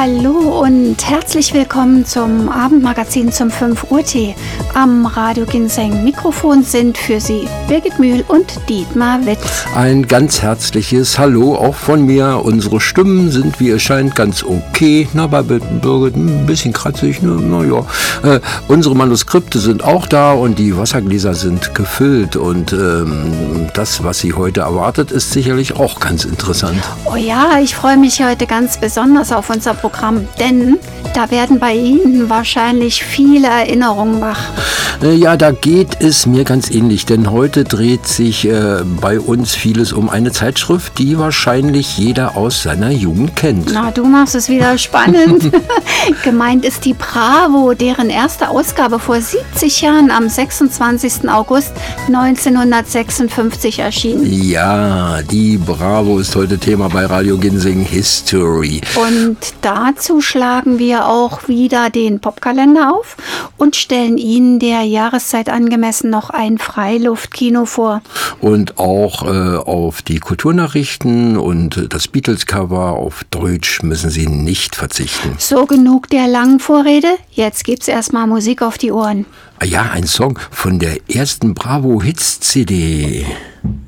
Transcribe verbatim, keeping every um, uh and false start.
Hallo und herzlich willkommen zum Abendmagazin zum fünf Uhr Tee. Am Radio Ginseng Mikrofon sind für Sie Birgit Mühl und Dietmar Witt. Ein ganz herzliches Hallo auch von mir. Unsere Stimmen sind, wie es scheint, ganz okay. Na, bei Birgit ein bisschen kratzig, ne? Naja. Äh, unsere Manuskripte sind auch da und die Wassergläser sind gefüllt. Und ähm, das, was Sie heute erwartet, ist sicherlich auch ganz interessant. Oh ja, ich freue mich heute ganz besonders auf unser Programm, denn da werden bei Ihnen wahrscheinlich viele Erinnerungen wach. Ja, da geht es mir ganz ähnlich, denn heute dreht sich äh, bei uns vieles um eine Zeitschrift, die wahrscheinlich jeder aus seiner Jugend kennt. Na, du machst es wieder spannend. Gemeint ist die Bravo, deren erste Ausgabe vor siebzig Jahren am sechsundzwanzigsten August neunzehnhundertsechsundfünfzig erschien. Ja, die Bravo ist heute Thema bei Radio Ginseng History. Und dazu schlagen wir auch wieder den Popkalender auf und stellen Ihnen der Jahreszeit angemessen noch ein Freiluftkino vor. Und auch äh, auf die Kulturnachrichten und das Beatles-Cover auf Deutsch müssen Sie nicht verzichten. So, genug der langen Vorrede. Jetzt gibt's erstmal Musik auf die Ohren. Ah ja, ein Song von der ersten Bravo-Hits-C D.